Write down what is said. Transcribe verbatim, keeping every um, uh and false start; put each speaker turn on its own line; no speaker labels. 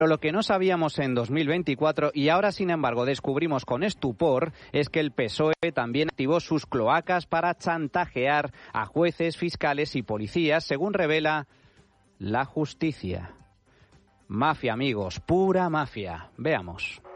Pero lo que no sabíamos en dos mil veinticuatro y ahora, sin embargo, descubrimos con estupor es que el P S O E también activó sus cloacas para chantajear a jueces, fiscales y policías, según revela la justicia. Mafia, amigos, pura mafia. Veamos.